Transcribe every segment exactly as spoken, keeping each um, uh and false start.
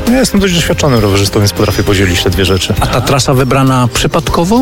Ja jestem dość doświadczonym rowerzystą, więc potrafię podzielić te dwie rzeczy. A ta trasa wybrana przypadkowo?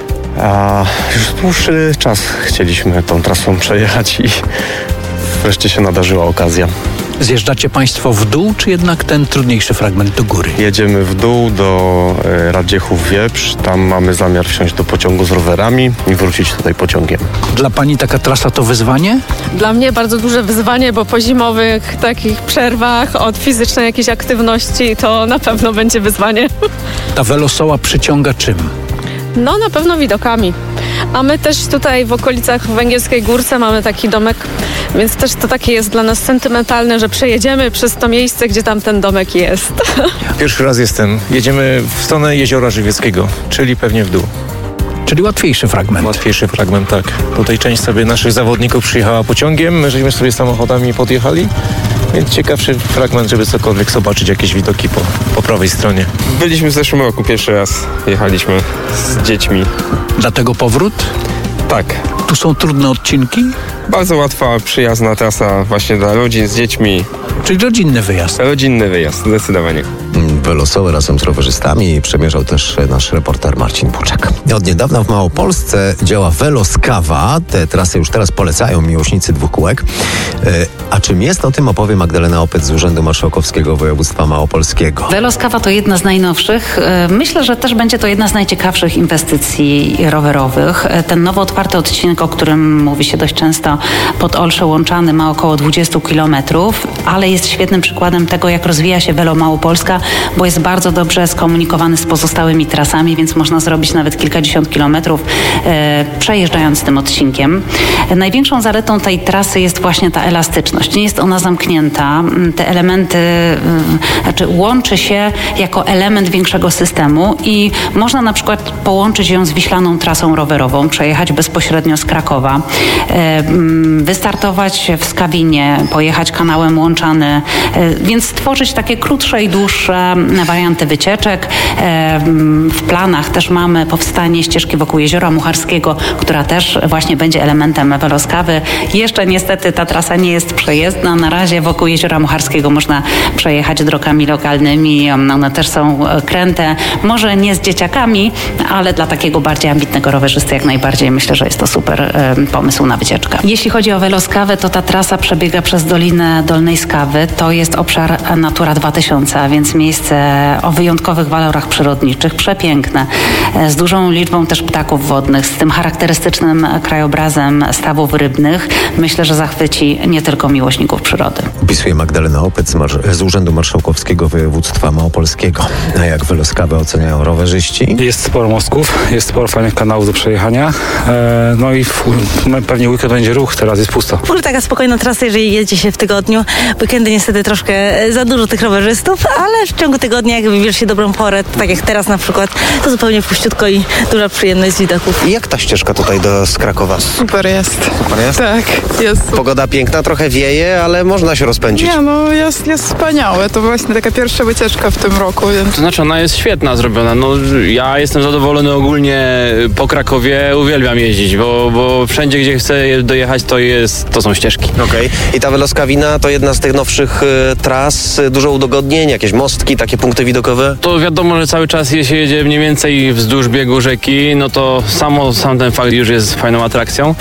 A już dłuższy czas chcieliśmy tą trasą przejechać i wreszcie się nadarzyła okazja. Zjeżdżacie Państwo w dół, czy jednak ten trudniejszy fragment do góry? Jedziemy w dół do e, Radziechów-Wieprz. Tam mamy zamiar wsiąść do pociągu z rowerami i wrócić tutaj pociągiem. Dla Pani taka trasa to wyzwanie? Dla mnie bardzo duże wyzwanie, bo po zimowych takich przerwach od fizycznej jakiejś aktywności to na pewno będzie wyzwanie. Ta Velosoła przyciąga czym? No na pewno widokami. A my też tutaj w okolicach Węgierskiej Górce mamy taki domek, więc też to takie jest dla nas sentymentalne, że przejedziemy przez to miejsce, gdzie tam ten domek jest. Pierwszy raz jestem. Jedziemy w stronę Jeziora Żywieckiego, czyli pewnie w dół. Czyli łatwiejszy fragment. Łatwiejszy fragment, tak. Tutaj część sobie naszych zawodników przyjechała pociągiem, my żeśmy sobie samochodami podjechali, więc ciekawszy fragment, żeby cokolwiek zobaczyć, jakieś widoki po, po prawej stronie. Byliśmy w zeszłym roku, pierwszy raz jechaliśmy z dziećmi. Dlatego powrót? Tak. Tu są trudne odcinki? Bardzo łatwa, przyjazna trasa właśnie dla rodzin z dziećmi. Czyli rodzinny wyjazd. Rodzinny wyjazd, zdecydowanie. Velosoły razem z rowerzystami przemierzał też nasz reporter Marcin Buczek. Od niedawna w Małopolsce działa Veloskawa. Te trasy już teraz polecają miłośnicy dwukółek. A czym jest, o tym opowie Magdalena Opec z Urzędu Marszałkowskiego Województwa Małopolskiego. Veloskawa to jedna z najnowszych. Myślę, że też będzie to jedna z najciekawszych inwestycji rowerowych. Ten nowo otwarty odcinek, o którym mówi się dość często, pod Olsze Łączany, ma około dwadzieścia kilometrów, ale jest świetnym przykładem tego, jak rozwija się Velo Małopolska, bo jest bardzo dobrze skomunikowany z pozostałymi trasami, więc można zrobić nawet kilkadziesiąt kilometrów e, przejeżdżając tym odcinkiem. E, największą zaletą tej trasy jest właśnie ta elastyczność. Nie jest ona zamknięta. Te elementy, e, znaczy łączy się jako element większego systemu i można na przykład połączyć ją z Wiślaną trasą rowerową, przejechać bezpośrednio z Krakowa, e, wystartować w Skawinie, pojechać kanałem Łączany, e, więc stworzyć takie krótsze i dłuższe warianty wycieczek. W planach też mamy powstanie ścieżki wokół Jeziora Mucharskiego, która też właśnie będzie elementem Veloskawy. Jeszcze niestety ta trasa nie jest przejezdna. Na razie wokół Jeziora Mucharskiego można przejechać drogami lokalnymi. One też są kręte. Może nie z dzieciakami, ale dla takiego bardziej ambitnego rowerzysty jak najbardziej myślę, że jest to super pomysł na wycieczkę. Jeśli chodzi o Veloskawę, to ta trasa przebiega przez Dolinę Dolnej Skawy. To jest obszar Natura dwa tysiące, a więc miejsce o wyjątkowych walorach przyrodniczych, przepiękne, z dużą liczbą też ptaków wodnych, z tym charakterystycznym krajobrazem stawów rybnych. Myślę, że zachwyci nie tylko miłośników przyrody. Opisuje Magdalena Opec z Urzędu Marszałkowskiego Województwa Małopolskiego. A jak Veloskawę oceniają rowerzyści? Jest sporo mostków, jest sporo fajnych kanałów do przejechania. E, no i w, pewnie weekend będzie ruch, teraz jest pusto. W ogóle taka spokojna trasa, jeżeli jedzie się w tygodniu. Weekendy niestety troszkę za dużo tych rowerzystów, ale w ciągu tygodnia, jak wybierz się dobrą porę, tak jak teraz na przykład, to zupełnie puściutko i duża przyjemność z widoków. I jak ta ścieżka tutaj do z Krakowa? Super jest. Super jest? Tak, jest. Pogoda piękna, trochę wieje, ale można się rozpędzić. Nie, no jest, jest wspaniałe. To właśnie taka pierwsza wycieczka w tym roku. Więc... To znaczy ona jest świetna zrobiona. No, ja jestem zadowolony ogólnie po Krakowie. Uwielbiam jeździć, bo, bo wszędzie, gdzie chcę dojechać, to, jest, to są ścieżki. Okej. Okay. I ta Veloskawina to jedna z tych nowszych y, tras, dużo udogodnień, jakieś mostki, takie punkty widokowe? To wiadomo, że cały czas jeśli jedzie mniej więcej wzdłuż biegu rzeki, no to samo, sam ten fakt już jest fajną atrakcją.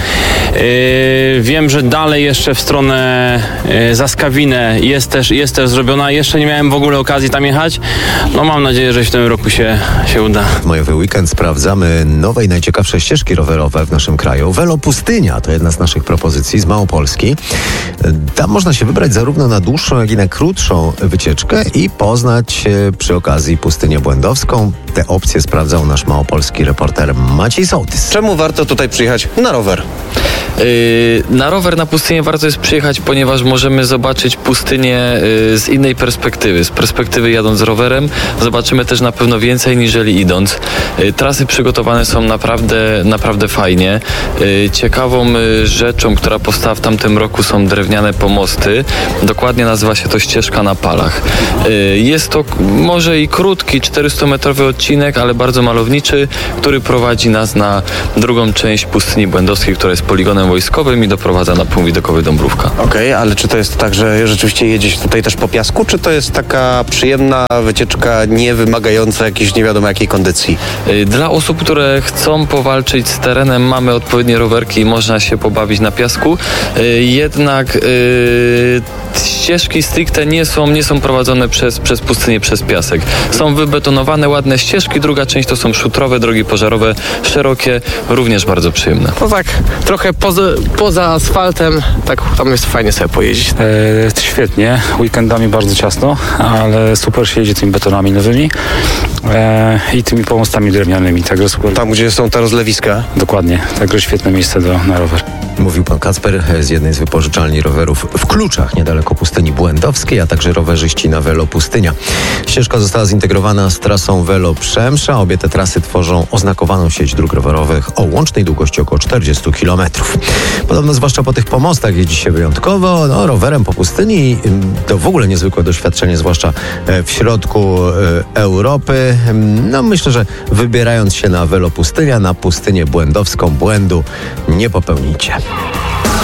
Yy, wiem, że dalej jeszcze w stronę yy, za Skawinę jest też, jest też zrobiona. Jeszcze nie miałem w ogóle okazji tam jechać. No mam nadzieję, że w tym roku się, się uda. W majowy weekend sprawdzamy nowe i najciekawsze ścieżki rowerowe w naszym kraju. Velo Pustynia to jedna z naszych propozycji z Małopolski. Tam można się wybrać zarówno na dłuższą, jak i na krótszą wycieczkę i poznać przy okazji Pustynię Błędowską. Te opcje sprawdzał nasz małopolski reporter Maciej Sołtys. Czemu warto tutaj przyjechać na rower? Yy, na rower na pustynię warto jest przyjechać, ponieważ możemy zobaczyć pustynię yy, z innej perspektywy. Z perspektywy jadąc rowerem zobaczymy też na pewno więcej niżeli idąc. Yy, trasy przygotowane są naprawdę, naprawdę fajnie. Yy, ciekawą yy, rzeczą, która powstała w tamtym roku, są drewniane pomosty. Dokładnie nazywa się to ścieżka na palach. Yy, jest to może i krótki, czterystometrowy odcinek, ale bardzo malowniczy, który prowadzi nas na drugą część pustyni błędowskiej, która jest poligonem wojskowym i doprowadza na punkt widokowy Dąbrówka. Okej, okay, ale czy to jest tak, że rzeczywiście jedzie się tutaj też po piasku, czy to jest taka przyjemna wycieczka, nie wymagająca jakiejś nie wiadomo jakiej kondycji? Dla osób, które chcą powalczyć z terenem, mamy odpowiednie rowerki i można się pobawić na piasku. Jednak yy, ścieżki stricte nie są, nie są prowadzone przez, przez pustynię, przez piasek. Są wybetonowane, ładne ścieżki, druga część to są szutrowe, drogi pożarowe, szerokie, również bardzo przyjemne. No tak, trochę poza, poza asfaltem, tak tam jest fajnie sobie pojeździć. E, świetnie, weekendami bardzo ciasno, ale super się jedzie tymi betonami nowymi e, i tymi pomostami drewnianymi, także super. Tam, gdzie są te rozlewiska? Dokładnie, także świetne miejsce do, na rower. Mówił pan Kacper z jednej z wypożyczalni rowerów w Kluczach, niedaleko pustyni błędowskiej, a także rowerzyści na Velo Pustynia. Ścieżka została zintegrowana z trasą Velo Przemsza. Obie te trasy tworzą oznakowaną sieć dróg rowerowych o łącznej długości około czterdzieści kilometrów. Podobno zwłaszcza po tych pomostach jeździ się wyjątkowo. No, rowerem po pustyni to w ogóle niezwykłe doświadczenie, zwłaszcza w środku Europy. No myślę, że wybierając się na Velo Pustynia, na pustynię błędowską, błędu nie popełnicie.